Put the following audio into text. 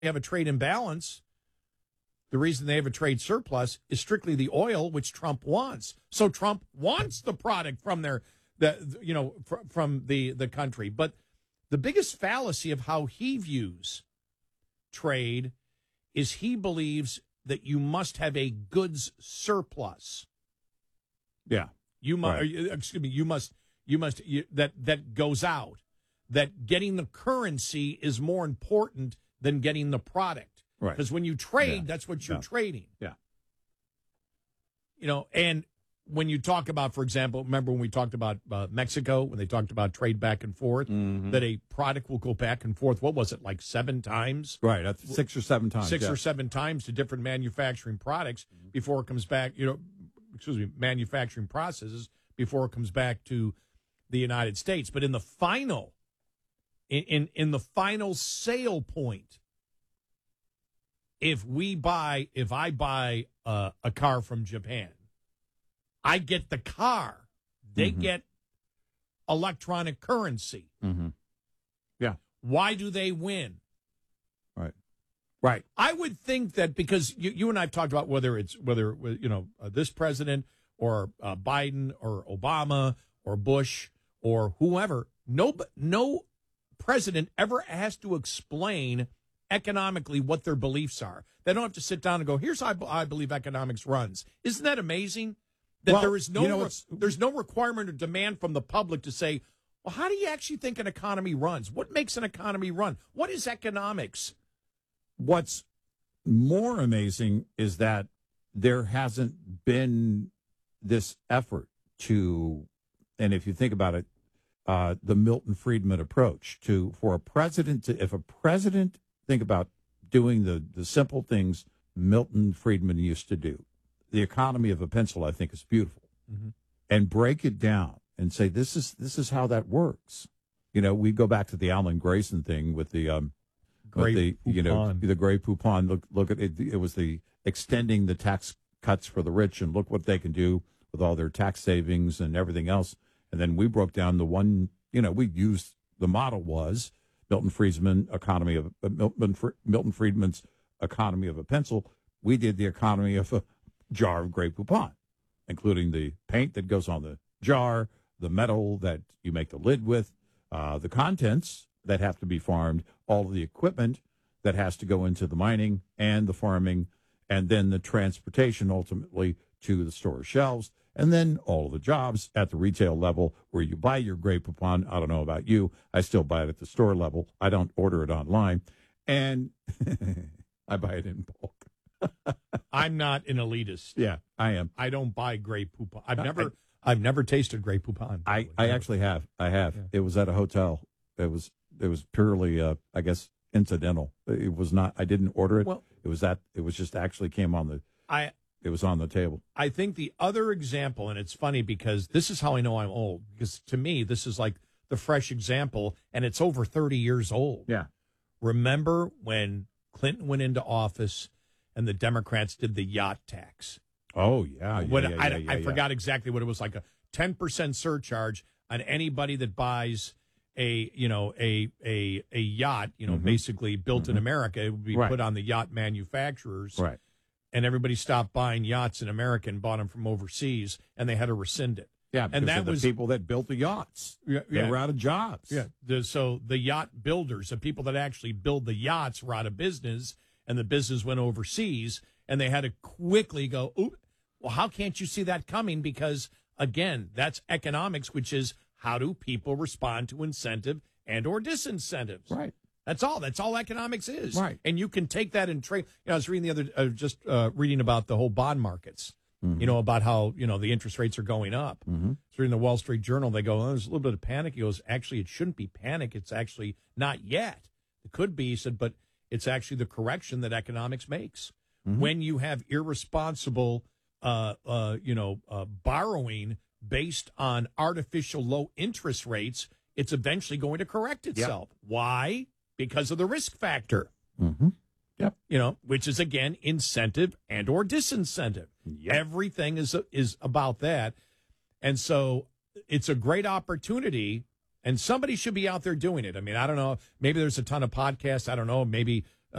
they have a trade imbalance. The reason they have a trade surplus is strictly the oil, which Trump wants. So Trump wants the product from from the country. But the biggest fallacy of how he views trade is he believes that you must have a goods surplus. Yeah. You must. Right. Excuse me. You must. That goes out. That getting the currency is more important than getting the product. Right. Because when you trade, that's what you're trading. Yeah. And when you talk about, for example, remember when we talked about Mexico, when they talked about trade back and forth, that a product will go back and forth. What was it, like 7 times? Right. That's 6 or 7 times. 6 or 7 times to different manufacturing products before it comes back, manufacturing processes before it comes back to the United States. But in the final, in the final sale point, if I buy a car from Japan, I get the car. They get electronic currency. Yeah. Why do they win? Right. I would think that because you and I have talked about whether this president or Biden or Obama or Bush or whoever, no president ever has to explain economically what their beliefs are. They don't have to sit down and go, here's how I believe economics runs. Isn't that amazing? That there is there's no requirement or demand from the public to say, well, how do you actually think an economy runs? What makes an economy run? What is economics? What's more amazing is that there hasn't been this effort to, and if you think about it, the Milton Friedman approach for a president to, if a president think about doing the simple things Milton Friedman used to do, the economy of a pencil, I think is beautiful, and break it down and say this is how that works. We go back to the Alan Grayson thing with the the Grey Poupon. Look at it. It was the extending the tax cuts for the rich, and look what they can do with all their tax savings and everything else. And then we broke down the one. We used the model was Milton Friedman's economy of a pencil. We did the economy of a jar of Grey Poupon, including the paint that goes on the jar, the metal that you make the lid with, the contents that have to be farmed, all of the equipment that has to go into the mining and the farming, and then the transportation ultimately to the store shelves, and then all of the jobs at the retail level where you buy your Grey Poupon. I don't know about you. I still buy it at the store level. I don't order it online. And I buy it in bulk. I'm not an elitist. Yeah, I am. I don't buy Grey Poupon. I've never tasted Grey Poupon. I actually have. I have. Yeah. It was at a hotel. It was purely, I guess, incidental. It was not. I didn't order it. Well, it was just actually came on the. It was on the table. I think the other example, and it's funny because this is how I know I'm old. Because to me, this is like the fresh example, and it's over 30 years old. Yeah. Remember when Clinton went into office and the Democrats did the yacht tax? Oh yeah. I forgot exactly what it was, like a 10% surcharge on anybody that buys a yacht, basically built in America. It would be put on the yacht manufacturers. Right. And everybody stopped buying yachts in America and bought them from overseas, and they had to rescind it. Yeah, because and that of the was people that built the yachts. They were out of jobs. Yeah. So the yacht builders, the people that actually build the yachts, were out of business, and the business went overseas, and they had to quickly go, "Oop, well, how can't you see that coming?" Because, again, that's economics, which is how do people respond to incentive and or disincentives. Right. That's all. That's all economics is. Right. And you can take that and trade. I was reading reading about the whole bond markets, about how, the interest rates are going up. So reading the Wall Street Journal, they go, there's a little bit of panic. He goes, actually, it shouldn't be panic. It's actually not yet. It could be, he said, but it's actually the correction that economics makes. When you have irresponsible, borrowing based on artificial low interest rates, it's eventually going to correct itself. Yep. Why? Because of the risk factor. Yep. Which is, again, incentive and or disincentive. Yep. Everything is about that. And so it's a great opportunity, and somebody should be out there doing it. I mean, I don't know. Maybe there's a ton of podcasts. I don't know. Maybe